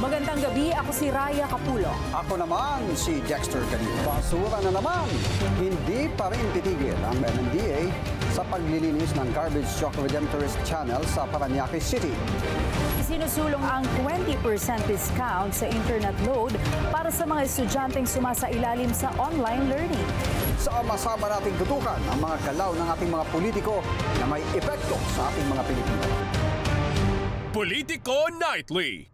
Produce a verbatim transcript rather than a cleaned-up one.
Magandang gabi, ako si Raya Capulo. Ako naman si Dexter Canito. Basura na naman. Hindi pa rin titigil ang M M D A sa paglilinis ng Garbage Truck Redemptorist Channel sa Parañaque City. Sinusulong ang twenty percent discount sa internet load para sa mga estudyanteng sumasailalim sa online learning. Sama-sama nating tutukan ang mga galaw ng ating mga politiko na may epekto sa ating mga Pilipino. Politico Nightly.